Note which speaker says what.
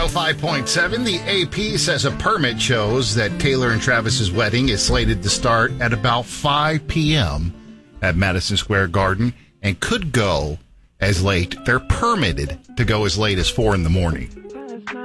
Speaker 1: 105.7. The AP says a permit shows that Taylor and Travis's wedding is slated to start at about 5 p.m. at Madison Square Garden and could go as late. They're permitted to go as late as 4 in the morning.